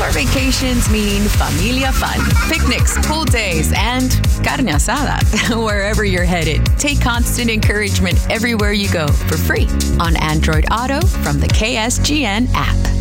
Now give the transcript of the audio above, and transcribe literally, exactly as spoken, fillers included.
Summer vacations mean familia fun, picnics, pool days, and carne asada. Wherever you're headed, take Constant Encouragement everywhere you go for free on Android Auto from the K S G N app.